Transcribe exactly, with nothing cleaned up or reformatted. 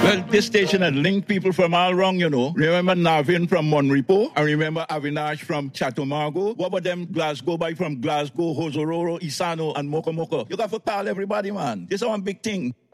Well, this station had linked people from all around, you know. Remember Navin from Monrepo? I remember Avinash from Chatumago. What about them Glasgow by from Glasgow, Hosororo, Isano, and Mokomoko? You got to call everybody, man. This is one big thing.